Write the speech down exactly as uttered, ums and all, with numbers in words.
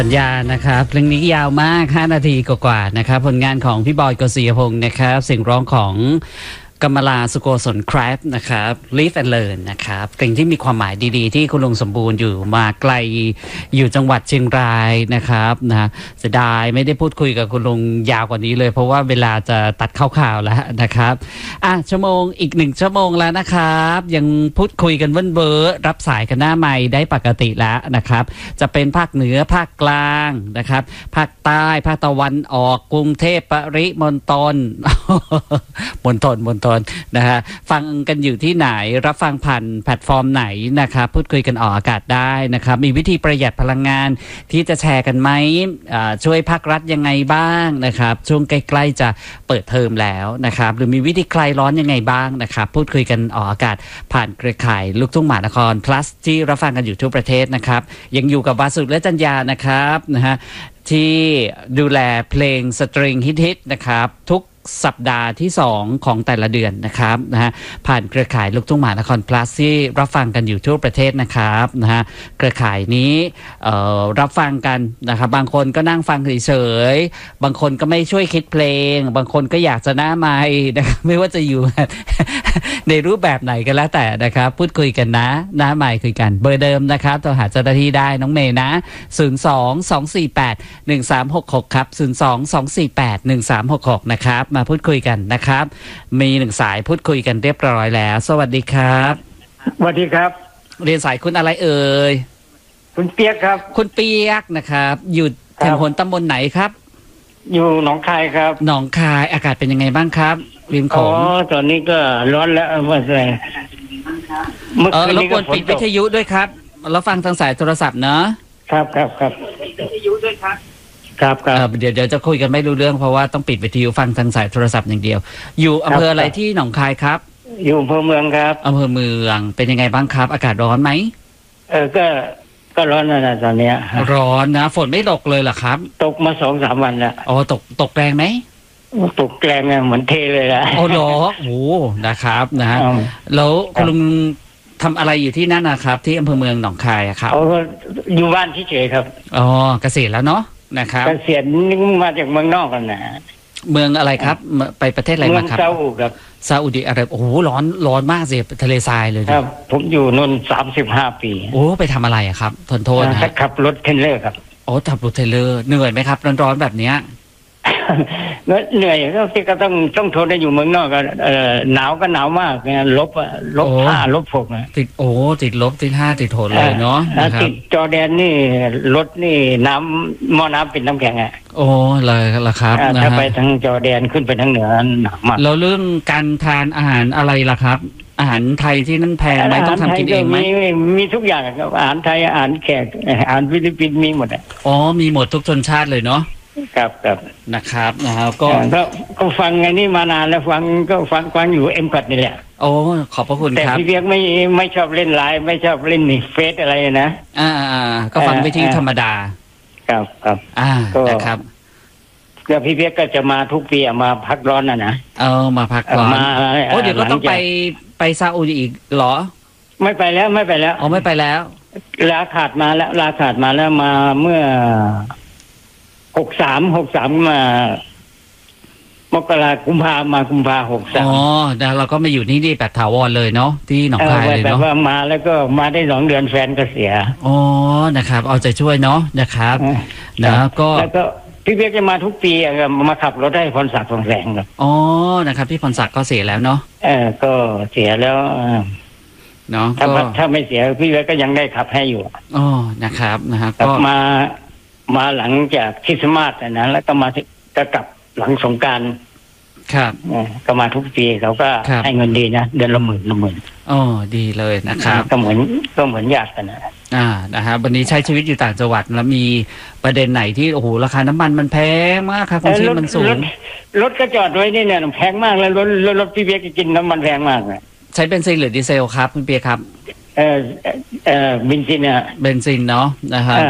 สัญญานะครับเพลงนี้ยาวมากห้านาทีกว่าๆนะครับผลงานของพี่บอยกฤษยพงศ์นะครับเสียงร้องของกำมลาสุโกศลแครฟนะครับ Live and Learn นะครับเพลงที่มีความหมายดีๆที่คุณลุงสมบูรณ์อยู่มาไกลอยู่จังหวัดเชียงรายนะครับนะเสียดายไม่ได้พูดคุยกับคุณลุงยาวกว่านี้เลยเพราะว่าเวลาจะตัดเข้าข่าวแล้วนะครับอ่ะชั่วโมงอีกหนึ่งชั่วโมงแล้วนะครับยังพูดคุยกันเว้นเบอร์รับสายกันหน้าไมค์ได้ปกติแล้วนะครับจะเป็นภาคเหนือภาคกลางนะครับภาคใต้ภาคตะวันออกกรุงเทพปริมณฑลมณฑลมณฑลนะฮะฟังกันอยู่ที่ไหนรับฟังผ่านแพลตฟอร์มไหนนะครับพูดคุยกันออกอากาศได้นะครับมีวิธีประหยัดพลังงานที่จะแชร์กันไหมช่วยภาครัฐยังไงบ้างนะครับช่วงใกล้ๆจะเปิดเทอมแล้วนะครับหรือมีวิธีคลายร้อนยังไงบ้างนะครับพูดคุยกันออกอากาศผ่านเครือข่ายลูกทุ่งมหานคร plus ที่รับฟังกันอยู่ทั่วประเทศนะครับยังอยู่กับวาสุและจัญญานะครับนะฮะที่ดูแลเพลงสตริงฮิตๆนะครับทุกสัปดาห์ที่สองของแต่ละเดือนนะครับนะฮะผ่านเครือข่ายลูกทุ่งมหานคร plus ที่รับฟังกันอยู่ทั่วประเทศนะครับนะฮะเครือข่ายนี้เอ่อรับฟังกันนะครับบางคนก็นั่งฟังเฉยๆบางคนก็ไม่ช่วยคิดเพลงบางคนก็อยากจะหน้าไมค์นะครับไม่ว่าจะอยู่ ในรูปแบบไหนก็แล้วแต่นะครับพูดคุยกันนะหน้าไมค์คุยกันเบอร์เดิมนะครับโทรหาเจ้าหน้าที่ได้น้องเมย์นะศูนย์ สอง สอง สี่ แปด หนึ่ง สาม หก หกครับศูนย์ สอง สอง สี่ แปด หนึ่ง สาม หก หกนะครับมาพูดคุยกันนะครับมีหนึ่งสายพูดคุยกันเรียบร้อยแล้วสวัสดีครับสวัสดีครับเรียนสายคุณอะไรเอ่ยคุณเปียกครับคุณเปียกนะครับอยู่แถวหนตำบลไหนครับอยู่หนองคายครับหนองคายอากาศเป็นยังไงบ้างครับริมโขงอ๋อตอนนี้ก็ร้อนแล้วเมื่อไหร่เมื่อคืนนี้ก็ฝนตกรบกวนปิดวิทยุด้วยครับแล้วฟังทางสายโทรศัพท์เนาะครับครับครับวิทยุด้วยครับครับครับเดี๋ยวเดี๋ยวจะคุยกันไม่รู้เรื่องเพราะว่าต้องปิดวิทยุฟังทางสายโทรศัพท์อย่างเดียวอยู่อำเภออะไรที่หนองคายครับอยู่อำเภอเมืองครับอำเภอเมืองเป็นยังไงบ้างครับอากาศร้อนไหมเออก็ก็ร้อนนะตอนเนี้ยร้อนนะฝนไม่ตกเลยเหรอครับตกมาสองสามวันแล้วอ๋อตกตกแรงไหมตกแรงเนี่ยเหมือนเทเลยละโอ้โหโอ้นะครับนะฮะแล้วคุณลุงทำอะไรอยู่ที่นั่นนะครับที่อำเภอเมืองหนองคายครับอ๋ออยู่บ้านเฉยๆครับอ๋อเกษียณแล้วเนาะนะครับเกษียณนี่มาจากเมืองนอกกันนะเมืองอะไรครับไปประเทศอะไรมาครับเมืองซาอุครับซาอุดิอาระเบียโอ้โหร้อนร้อนมากสิทะเลทรายเลยครับผมอยู่นนสามสิบห้าปีโอ้ไปทำอะไรอะครับทนโทษนะขับรถเทรลเลอร์ครับโอ้ขับรถเทรลเลอร์เหนื่อยไหมครับร้อนๆแบบเนี้ยเหนื่อยก็ที่ก็ต้องต้องทนได้อยู่เมืองนอกก็หนาวก็หนาวมากลบลบห้าลบหกติดโอ้ติดลบติดห้าติดโหดเลยเนาะติดจอแดนนี่รถนี่น้ำหม้อน้ำเป็นน้ำแข็งอ่ะโอ้เลยละครับถ้าไปทางจอแดนขึ้นไปทางเหนือหนักมากแล้วเรื่องการทานอาหารอะไรล่ะครับอาหารไทยที่นั่นแพงไหมต้องทำกินเองไหมมีทุกอย่างครับอาหารไทยอาหารแขกอาหารฟิลิปปินส์มีหมดอ่ะอ๋อมีหมดทุกชนชาติเลยเนาะครับครับนะครับนะครับก็ก็ฟังไงนี่มานานแล้วฟังก็ฟังฟังอยู่เอ็มพัดนี่แหละโอ้ขอบพระคุณครับแต่พี่เพียกไม่ไม่ชอบเล่นไลน์ไม่ชอบเล่นนี่เฟซอะไรนะอ่าอ่าก็ฟังวิทยุธรรมดาครับครับอ่านะครับก็พี่เพียกก็จะมาทุกปีมาพักร้อนน่ะนะเออมาพักร้อนโอ้เดี๋ยวก็ต้องไปไปซาอุดีอีกเหรอไม่ไปแล้วไม่ไปแล้วอ๋อไม่ไปแล้วลาขาดมาแล้วลาขาดมาแล้วมาเมื่อหกสามหกสามมามกรากุมภามากุมภาหกสามอ๋อแล้วเราก็มาอยู่นี่นี่แบบถาวรเลยเนาะที่หนองคายเลยเนาะแต่ว่ามาแล้วก็มาได้สองเดือนแฟนก็เสียอ๋อนะครับเอาใจช่วยเนาะนะครับนะก็แล้วก็พี่เบียกจะมาทุกปีมาขับรถได้พรศักดิ์สองแสงครับอ๋อนะครับพี่พรศักดิ์ก็เสียแล้วเนาะเออก็เสียแล้วเนาะถ้าถ้าไม่เสียพี่เบียกก็ยังได้ขับให้อยู่อ๋อนะครับนะครับก็มามาหลังจากคริสต์มาสนะแล้วก็มาก็กลับหลังสงกรานต์ครับก็มาทุกปีเขาก็ให้เงินดีนะเดือนละหมื่นละหมื่นอ๋อดีเลยนะครับก็เหมือนก็เหมือนญาติกันนะอ่านะครับวันนี้ใช้ชีวิตอยู่ต่างจังหวัดแล้วมีประเด็นไหนที่โอ้โหราคาน้ำมันมันแพงมากครับของชีพมันสูงรถก็จอดไว้นี่เนี่ยแพงมากแล้วรถรถพี่เบียกกินน้ำมันแพงมากเลยใช้เบนซินหรือดีเซลครับคุณเปียครับเออเออเบนซินเนี่ยเบนซินเนาะนะครับ